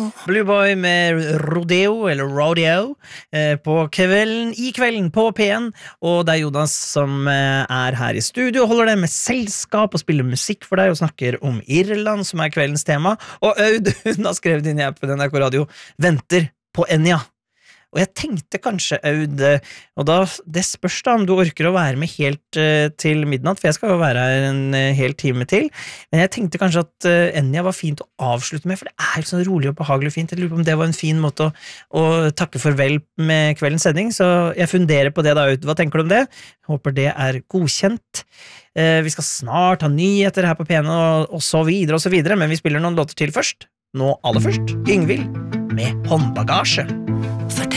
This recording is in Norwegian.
Blue Boy med Rodeo, eller Rodeo, i kvelden på P1, og det Jonas som er her i studio, holder det med selskap og spiller musikk for deg, og snakker om Irland, som kveldens tema, og Aud, hun har skrevet inn i appen NRK Radio, venter på Enya. Og jeg tenkte kanskje, Aud, og det spørs da om du orker å være med helt til midnatt, for jeg skal jo være her en hel time til, men jeg tenkte kanskje at Enya var fint å avslutte med, for det jo sånn rolig og behagelig og fint. Jeg lurer på om det var en fin måte å takke farvel med kveldens sending, så jeg funderer på det da, Aud. Hva tenker du om det? Håper det godkjent. Vi skal snart ha nyheter her på P1 og så videre, men vi spiller noen låter til først. Nå aller først, Yngvild med Håndbagasje.